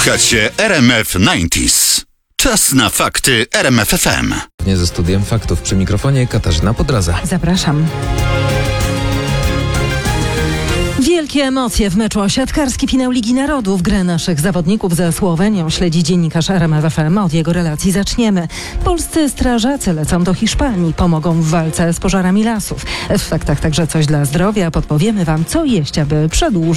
Słuchacie RMF 90s. Czas na fakty RMF FM. Nie ze studiem faktów przy mikrofonie Katarzyna Podraza. Zapraszam. Wielkie emocje w meczu o siatkarski finał Ligi Narodów. Grę naszych zawodników ze Słowenią śledzi dziennikarz RMF FM. Od jego relacji zaczniemy. Polscy strażacy lecą do Hiszpanii. Pomogą w walce z pożarami lasów. W faktach także coś dla zdrowia. Podpowiemy wam, co jeść, aby przedłużyć